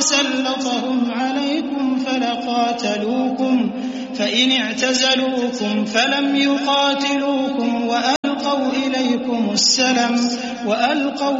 وسلطهم عليكم فلقاتلوكم فإن اعتزلوكم فلم يقاتلوكم وألقوا إليكم السلم